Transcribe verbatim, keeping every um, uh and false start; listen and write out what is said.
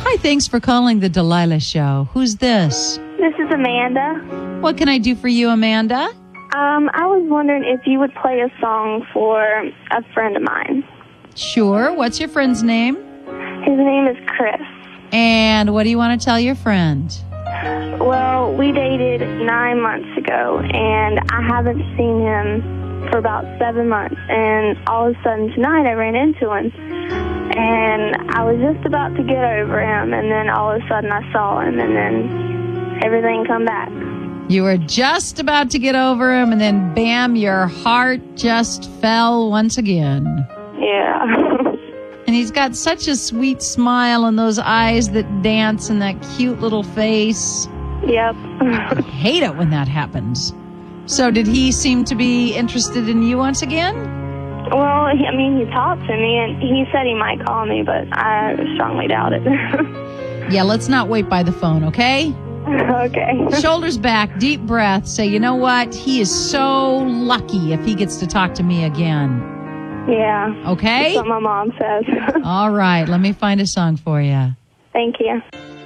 Hi, thanks for calling the Delilah Show. Who's this? This is Amanda. What can I do for you, Amanda? Um, I was wondering if you would play a song for a friend of mine. Sure. What's your friend's name? His name is Chris. And what do you want to tell your friend? Well, we dated nine months ago, and I haven't seen him for about seven months. And all of a sudden tonight I ran into him, and I was just about to get over him, and then all of a sudden I saw him, and then everything come back. You were just about to get over him, and then bam, your heart just fell once again. Yeah. And he's got such a sweet smile and those eyes that dance and that cute little face. Yep. I hate it when that happens. So did he seem to be interested in you once again? Well, he, I mean, he talked to me, and he said he might call me, but I strongly doubt it. Yeah, let's not wait by the phone, okay? Okay. Shoulders back, deep breath. Say, you know what? He is so lucky if he gets to talk to me again. Yeah. Okay? That's what my mom says. All right. Let me find a song for you. Thank you.